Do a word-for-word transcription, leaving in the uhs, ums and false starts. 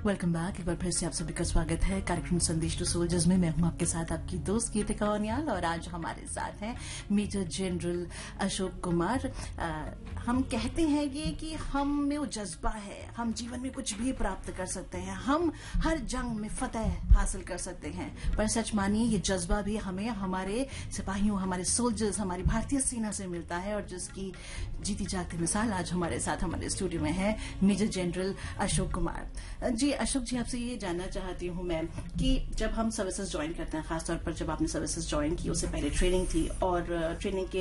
Welcome back. एक बार फिर से आप सभी का स्वागत है कार्यक्रम संदेश टू सोल्जर्स में। मैं हूं आपके साथ आपकी दोस्त गीतिका ओनियाल और आज हमारे साथ हैं मेजर जनरल अशोक कुमार। आ, हम कहते हैं ये कि हम में वो जज्बा है, हम जीवन में कुछ भी प्राप्त कर सकते हैं, हम हर जंग में फतेह हासिल कर सकते हैं, पर सच मानिए ये जज्बा भी हमें हमारे सिपाहियों, हमारे सोल्जर्स, हमारी भारतीय सेना से मिलता है और जिसकी जीती जागती मिसाल आज हमारे साथ हमारे स्टूडियो में है मेजर जनरल अशोक कुमार जी। अशोक जी, आपसे ये जानना चाहती हूँ मैं कि जब हम सर्विसेज ज्वाइन करते हैं, खासतौर पर जब आपने सर्विसेज ज्वाइन की उससे पहले ट्रेनिंग थी और ट्रेनिंग के